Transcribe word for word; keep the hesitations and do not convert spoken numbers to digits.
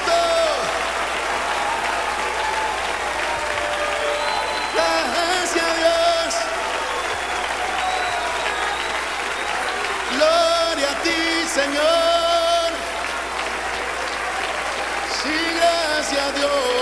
Cristo. Gracias a Dios. Gloria a ti, Señor. Sí, gracias a Dios.